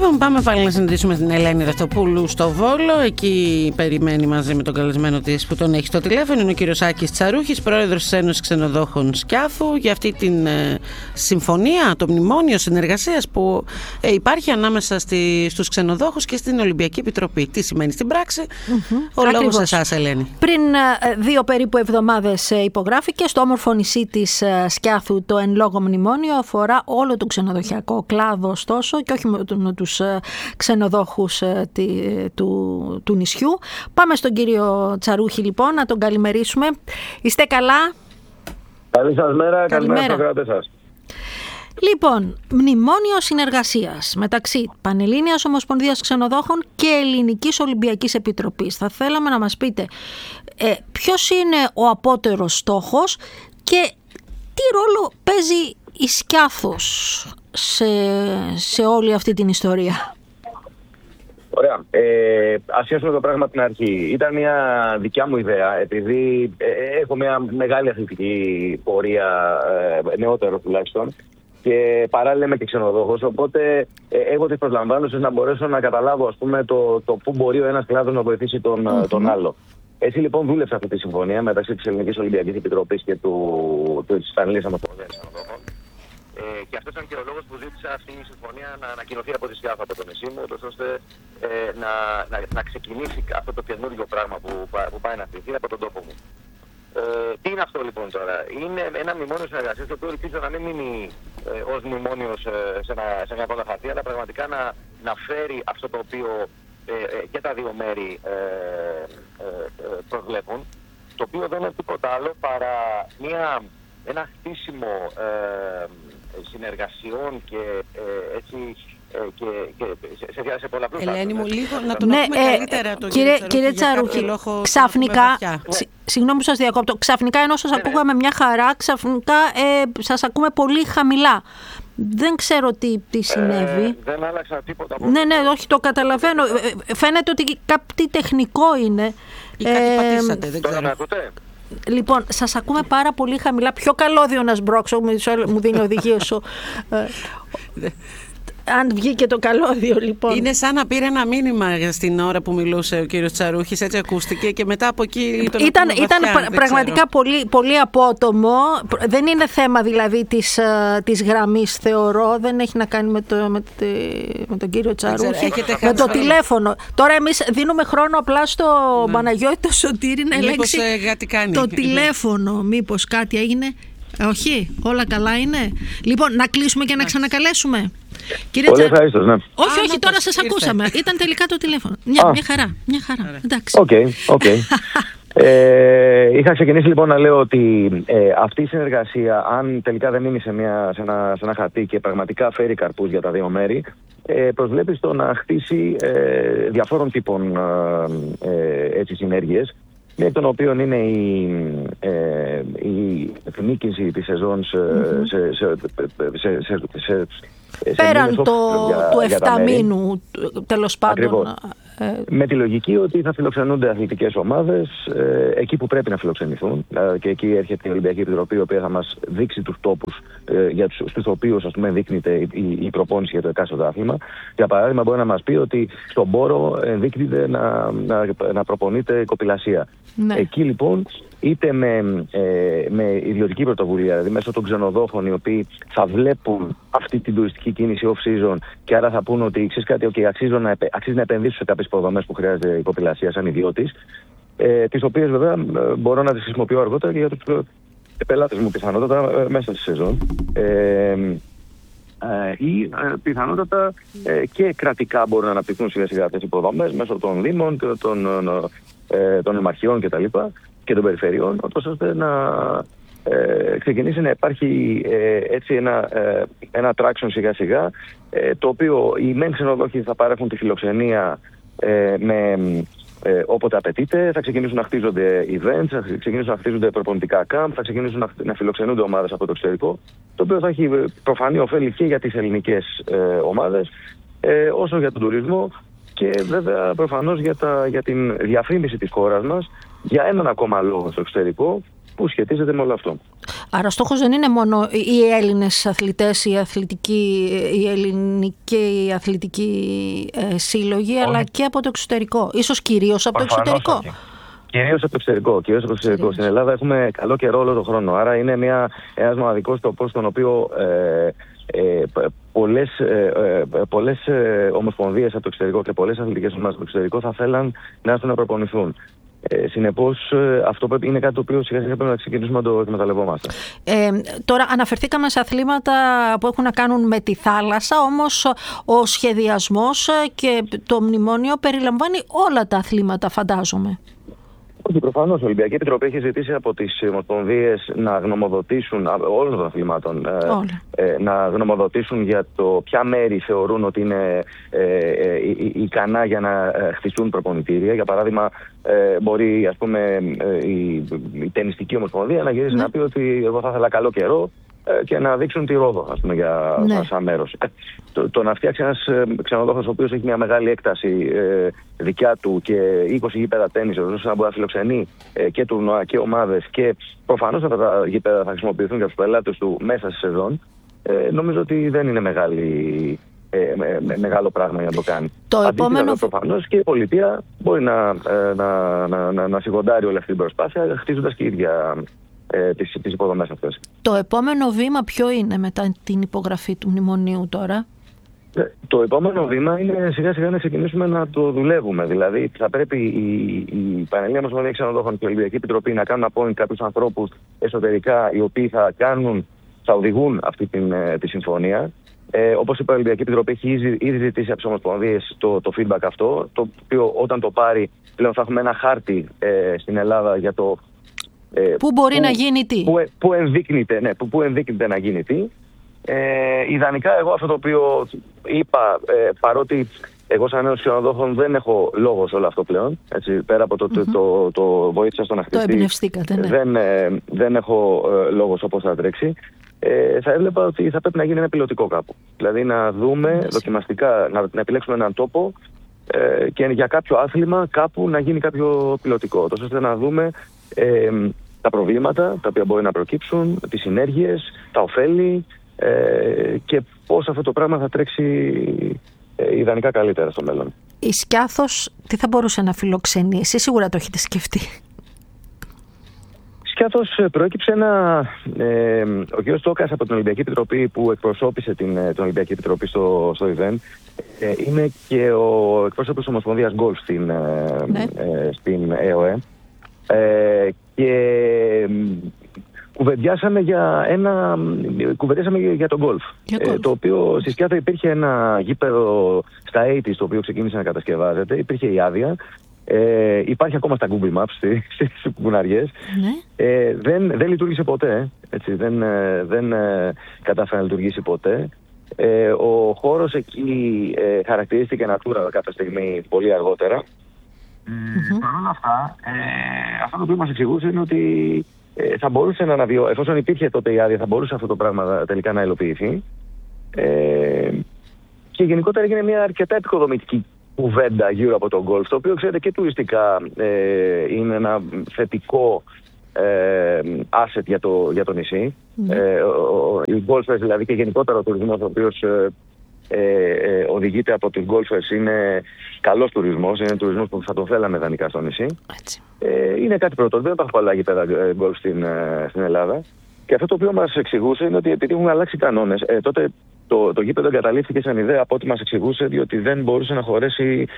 Λοιπόν, πάμε πάλι να συναντήσουμε την Ελένη Ρευτοπούλου στο Βόλο. Εκεί περιμένει μαζί με τον καλεσμένο της που τον έχει στο τηλέφωνο. Είναι ο κύριος Άκης Τσαρούχης, πρόεδρος της Ένωσης Ξενοδόχων Σκιάθου, για αυτή την συμφωνία, το μνημόνιο συνεργασίας που υπάρχει ανάμεσα στους ξενοδόχους και στην Ολυμπιακή Επιτροπή. Τι σημαίνει στην πράξη? Ο λόγος σε εσάς, Ελένη. Πριν 2 περίπου εβδομάδες υπογράφηκε στο όμορφο νησί της Σκιάθου το εν λόγω μνημόνιο. Αφορά όλο το ξενοδοχειακό κλάδο, ωστόσο, και όχι με τους ξενοδόχους του νησιού. Πάμε στον κύριο Τσαρούχη, λοιπόν, να τον καλημερίσουμε. Είστε καλά? Καλή σας μέρα, καλημέρα στους ακροατές σας. Λοιπόν, μνημόνιο συνεργασίας μεταξύ Πανελλήνιας Ομοσπονδίας Ξενοδόχων και Ελληνικής Ολυμπιακής Επιτροπής. Θα θέλαμε να μας πείτε ποιος είναι ο απότερος στόχος και τι ρόλο παίζει η Σκιάθος σε όλη αυτή την ιστορία. Ωραία. Ας πιάσουμε το πράγμα από την αρχή. Ήταν μια δικιά μου ιδέα, επειδή έχω μια μεγάλη αθλητική πορεία, νεότερο τουλάχιστον, και παράλληλα είμαι και ξενοδόχος, οπότε εγώ τις προσλαμβάνω ώστε να μπορέσω να καταλάβω, ας πούμε, το πού μπορεί ο ένας κλάδος να βοηθήσει τον άλλο. Έτσι λοιπόν δούλεψα αυτή τη συμφωνία μεταξύ της Ελληνικής Ολυμπιακής Επιτροπής και της Πανελλήνιας Ομοσπονδίας Ξενοδόχων. Και αυτό ήταν και ο λόγος που ζήτησα αυτή η συμφωνία να ανακοινωθεί από τη Σκιάθου, από το νησί μου, ώστε να ξεκινήσει αυτό το καινούργιο πράγμα που πάει να στηθεί από τον τόπο μου. Τι είναι αυτό λοιπόν τώρα? Είναι ένα μνημόνιο συνεργασίας, το οποίο ελπίζω να μην μείνει ως μνημόνιο σε μια κόλλα χαρτί, αλλά πραγματικά να φέρει αυτό το οποίο και τα δύο μέρη προσβλέπουν, το οποίο δεν είναι τίποτα άλλο παρά ένα χτίσιμο συνεργασιών και έτσι σε πολλαπλούς. Ελένη μου, λίγο να τον πούμε καλύτερα τον κύριε Τσαρούχη. Ξαφνικά, συγγνώμη που σας διακόπτω, ξαφνικά ενώ σας ακούγαμε μια χαρά, ξαφνικά σας ακούμε πολύ χαμηλά. Δεν ξέρω τι συνέβη. Δεν άλλαξα τίποτα. Ναι, όχι, το καταλαβαίνω. Φαίνεται ότι κάτι τεχνικό είναι. Ή κάτι πατήσατε, δεν ξέρω. Τώρα με ακούτε? Λοιπόν, σας ακούμε πάρα πολύ χαμηλά. Πιο καλώδιο να σμπρώξω, μου δίνει οδηγίες. Αν βγήκε το καλώδιο, λοιπόν. Είναι σαν να πήρε ένα μήνυμα στην ώρα που μιλούσε ο κύριος Τσαρούχης, έτσι ακούστηκε, και μετά από εκεί τον ήταν πραγματικά πολύ, πολύ απότομο. Δεν είναι θέμα δηλαδή της γραμμής, θεωρώ. Δεν έχει να κάνει με τον κύριο Τσαρούχη. Με το τηλέφωνο. Τώρα εμείς δίνουμε χρόνο απλά στο Παναγιώτη το Σωτήρη να ελέγξει το τηλέφωνο. Μήπως κάτι έγινε? Όχι, όλα καλά είναι. Λοιπόν, να κλείσουμε και να ξανακαλέσουμε. Πολύ ευχαριστώ, ναι. Όχι, τώρα σας ακούσαμε. Ήταν τελικά το τηλέφωνο. Μια χαρά. Εντάξει. Οκ. Είχα ξεκινήσει λοιπόν να λέω ότι αυτή η συνεργασία, αν τελικά δεν μείνει σε ένα χαρτί και πραγματικά φέρει καρπούς για τα δύο μέρη, προσβλέπει στο να χτίσει διαφόρων τύπων συνέργειες, με τον οποίο είναι η επιμήκυνση της σεζόν πέραν του 7 μήνου, τέλος πάντων. Με τη λογική ότι θα φιλοξενούνται αθλητικές ομάδες εκεί που πρέπει να φιλοξενηθούν, και εκεί έρχεται η Ολυμπιακή Επιτροπή, η οποία θα μας δείξει τους τόπους στους οποίους, ας πούμε, δείκνυται η προπόνηση για το εκάστοτε άθλημα. Για παράδειγμα, μπορεί να μας πει ότι στον Πόρο δείκνυται να προπονείται η κοπηλασία. Ναι. Εκεί λοιπόν, είτε με ιδιωτική πρωτοβουλία, δηλαδή μέσω των ξενοδόχων, οι οποίοι θα βλέπουν αυτή την τουριστική κίνηση off-season και άρα θα πούν ότι ξέρεις κάτι, αξίζει να επενδύσουν σε κάποιες υποδομές που χρειάζεται η κοπηλασία σαν ιδιώτης, τις οποίες βέβαια μπορώ να τις χρησιμοποιώ αργότερα και για τους πελάτες μου πιθανότατα μέσα στη σεζόν. Ή πιθανότατα και κρατικά μπορούν να αναπτυχθούν σιγά σιγά αυτές οι υποδομές μέσω των δήμων, των επαρχιών κτλ. Και των περιφερειών, ώστε να ξεκινήσει να υπάρχει έτσι ένα traction σιγά σιγά, το οποίο οι μεν ξενοδόχοι θα παρέχουν τη φιλοξενία όποτε απαιτείται, θα ξεκινήσουν να χτίζονται events, θα ξεκινήσουν να χτίζονται προπονητικά camp, θα ξεκινήσουν να φιλοξενούνται ομάδες από το εξωτερικό, το οποίο θα έχει προφανή ωφέλη και για τις ελληνικές ομάδες, όσο για τον τουρισμό και βέβαια προφανώς για την διαφήμιση της χώρας μας για έναν ακόμα λόγο στο εξωτερικό, που σχετίζεται με όλο αυτό. Άρα στόχος δεν είναι μόνο οι Έλληνες αθλητές, η ελληνική αθλητική σύλλογη, αλλά και από το εξωτερικό. Ίσως κυρίως από το εξωτερικό. Κυρίως από το εξωτερικό. Στην Ελλάδα έχουμε καλό καιρό όλο τον χρόνο. Άρα είναι ένας μοναδικός τόπος στον οποίο πολλές ομοσπονδίες από το εξωτερικό και πολλές αθλητικές ομάδες από το εξωτερικό θα θέλαν να έρθουν να προπονηθούν. Συνεπώς, αυτό είναι κάτι το οποίο σιγά σιγά πρέπει να ξεκινήσουμε να το εκμεταλλευόμαστε. Τώρα, αναφερθήκαμε σε αθλήματα που έχουν να κάνουν με τη θάλασσα, όμως ο σχεδιασμός και το μνημόνιο περιλαμβάνει όλα τα αθλήματα, φαντάζομαι. Όχι, προφανώς. Η Ολυμπιακή Επιτροπή έχει ζητήσει από τις ομοσπονδίες να γνωμοδοτήσουν, όλων των αθλημάτων, να γνωμοδοτήσουν για το ποια μέρη θεωρούν ότι είναι ικανά για να χτιστούν προπονητήρια. Για παράδειγμα, μπορεί, ας πούμε, η τενιστική ομοσπονδία να γυρίσει να πει ότι εγώ θα ήθελα καλό καιρό και να δείξουν τη Ρόδο, ας πούμε, για σαν μέρος. Το να φτιάξει ένας ξενοδόχος ο οποίος έχει μια μεγάλη έκταση δικιά του και 20 γήπεδα τένις, ώστε να μπορεί να φιλοξενεί και τουρνουά και ομάδες, και προφανώς αυτά τα γήπεδα θα χρησιμοποιηθούν για τους πελάτες του μέσα στη σεζόν, νομίζω ότι δεν είναι μεγάλο πράγμα για να το κάνει. Προφανώς και η πολιτεία μπορεί να σιγοντάρει όλη αυτή την προσπάθεια, χτίζοντας και η ίδια τις υποδομές αυτές. Το επόμενο βήμα ποιο είναι μετά την υπογραφή του μνημονίου τώρα? Το επόμενο βήμα είναι σιγά σιγά να ξεκινήσουμε να το δουλεύουμε. Δηλαδή θα πρέπει η Πανελλήνια Ομοσπονδία Ξενοδόχων και η Ολυμπιακή Επιτροπή να κάνουν appoint κάποιους ανθρώπους εσωτερικά, οι οποίοι θα οδηγούν αυτή τη συμφωνία. Όπως είπα, η Ολυμπιακή Επιτροπή έχει ήδη ζητήσει από τις ομοσπονδίες το feedback αυτό, το οποίο όταν το πάρει πλέον θα έχουμε ένα χάρτη στην Ελλάδα για το πού μπορεί να γίνει τι. Πού ενδείκνυται να γίνει τι. Ιδανικά, εγώ αυτό το οποίο είπα, παρότι εγώ σαν νέος ξενοδόχων δεν έχω λόγο σε όλο αυτό πλέον, έτσι, πέρα από το βοήθησα στο να χτιστεί, το εμπνευστήκατε, δεν έχω λόγο όπως θα τρέξει. Θα έβλεπα ότι θα πρέπει να γίνει ένα πιλωτικό κάπου. Δηλαδή να δούμε δοκιμαστικά, να επιλέξουμε έναν τόπο και για κάποιο άθλημα κάπου να γίνει κάποιο πιλωτικό, τόσο ώστε να δούμε τα προβλήματα τα οποία μπορεί να προκύψουν, τις συνέργειες, τα ωφέλη και πώς αυτό το πράγμα θα τρέξει ιδανικά καλύτερα στο μέλλον. Η Σκιάθος τι θα μπορούσε να φιλοξενεί? Εσείς σίγουρα το έχετε σκεφτεί. Σκιάθος προέκυψε ο κ. Στόκας από την Ολυμπιακή Επιτροπή, που εκπροσώπησε την Ολυμπιακή Επιτροπή στο event. Είναι και ο εκπρόσωπος της Ομοσπονδίας Γκολφ στην ΕΟΕ. Και κουβεντιάσαμε για τον γκολφ. Το οποίο στη Σκιάθο υπήρχε ένα γήπεδο στα 80's, το οποίο ξεκίνησε να κατασκευάζεται. Υπήρχε η άδεια. Υπάρχει ακόμα στα Google Maps στις κουναριές. Δεν λειτουργήσε ποτέ. Έτσι, δεν κατάφερε να λειτουργήσει ποτέ. Ο χώρος εκεί χαρακτηρίστηκε Natura κάποια στιγμή πολύ αργότερα. Παρ' όλα αυτά, αυτό το οποίο μας εξηγούσε είναι ότι θα μπορούσε να εφόσον υπήρχε τότε η άδεια, θα μπορούσε αυτό το πράγμα τελικά να υλοποιηθεί. Και γενικότερα έγινε μια αρκετά επικοδομητική κουβέντα γύρω από τον γκολφ, το οποίο, ξέρετε, και τουριστικά είναι ένα θετικό asset για το νησί. Οι γκολφers δηλαδή και γενικότερα ο τουρισμός, ο οποίος οδηγείται από τους γκολφers, είναι καλός τουρισμός, είναι τουρισμός που θα τον θέλαμε ιδανικά στο νησί. Είναι κάτι πρώτο, δεν υπάρχουν πολλά γήπεδα γκολφ στην Ελλάδα. Και αυτό το οποίο μας εξηγούσε είναι ότι επειδή έχουν αλλάξει κανόνες, τότε το γήπεδο εγκαταλείφθηκε σαν ιδέα από ό,τι μας εξηγούσε, διότι δεν μπορούσε να χωρέσει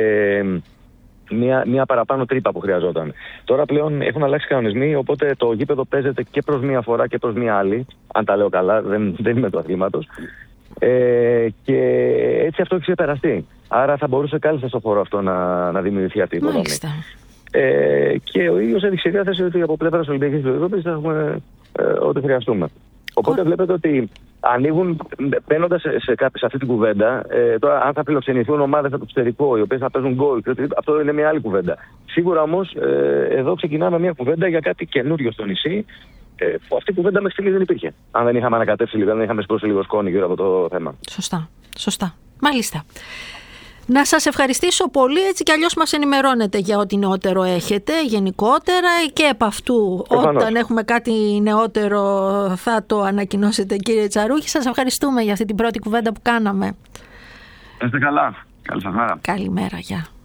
μια παραπάνω τρύπα που χρειαζόταν. Τώρα πλέον έχουν αλλάξει κανονισμοί, οπότε το γήπεδο παίζεται και προς μία φορά και προς μία άλλη. Αν τα λέω καλά, δεν είμαι του αθλήματος. Και έτσι αυτό έχει ξεπεραστεί. Άρα θα μπορούσε κάλλιστα στο χώρο αυτό να δημιουργηθεί αυτή η υποδομή. Και ο ίδιος έδειξε διάθεση ότι από πλευρά της Ολυμπιακής Επιτροπής θα έχουμε ό,τι χρειαστούμε. Οπότε βλέπετε ότι ανοίγουν, μπαίνοντας σε αυτή την κουβέντα, τώρα αν θα φιλοξενηθούν ομάδες από το εξωτερικό, οι οποίες θα παίζουν γκολ, αυτό είναι μια άλλη κουβέντα. Σίγουρα όμως εδώ ξεκινάμε μια κουβέντα για κάτι καινούριο στο νησί, που αυτή η κουβέντα μέχρι στιγμής δεν υπήρχε. Αν δεν είχαμε ανακατεύσει λίγο, αν δεν είχαμε σπρώσει λίγο σκόνη γύρω από το θέμα. Σωστά. Μάλιστα. Να σας ευχαριστήσω πολύ, έτσι κι αλλιώς μας ενημερώνετε για ό,τι νεότερο έχετε γενικότερα και επ' αυτού όταν έχουμε κάτι νεότερο θα το ανακοινώσετε, κύριε Τσαρούχη. Σας ευχαριστούμε για αυτή την πρώτη κουβέντα που κάναμε. Είστε καλά. Καλή σας μέρα. Καλημέρα, γεια.